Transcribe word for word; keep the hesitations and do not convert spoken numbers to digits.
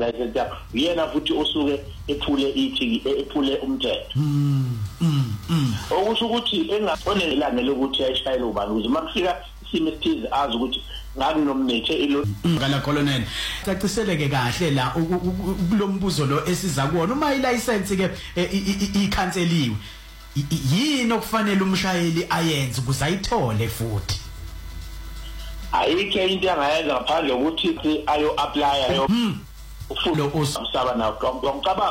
license yakho uyena futhi osuke ephule ithi ephule umthetho mm mm okusho ukuthi engafonelanga lokuthi ayishayele ubani ukuze makufika isimo esithize azi ukuthi ngakunomnethe ilo ngala colonel caciseleke kahle la kulombuzo lo esiza kuona uma ilicense ke ikhanseliwe yini okufanele umshayeli ayenze ukuze ayithole futhi ayikho into angayenza ngaphandle ukuthi ayo apply ayo ufulo usaba nawo ngicabanga